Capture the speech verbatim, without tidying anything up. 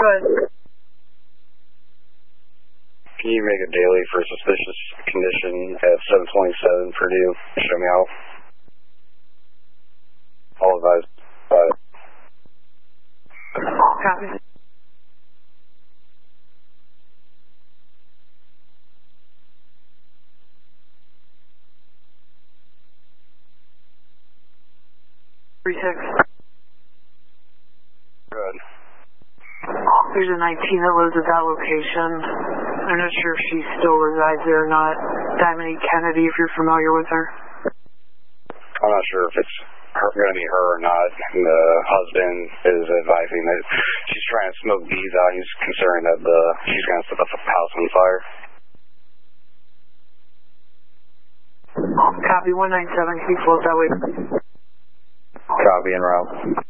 ahead. Can you make a daily for suspicious condition at seven twenty-seven Purdue? Show me out. All advised. Bye. Copy. Three six. Good. There's a nineteen that lives at that location. I'm not sure if she still resides there or not. Diamond Kennedy, if you're familiar with her. I'm not sure if it's going to be her or not. And the husband is advising that she's trying to smoke bees out. He's concerned that the she's going to set the house on fire. Copy one nine seven. Can you float that way? Copy en route.